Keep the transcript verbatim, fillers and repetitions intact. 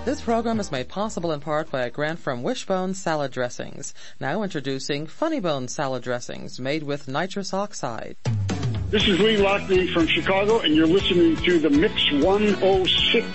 This program is made possible in part by a grant from Wishbone Salad Dressings. Now introducing Funny Bone Salad Dressings made with nitrous oxide. This is Lee Lockney from Chicago, and you're listening to the Mix one oh six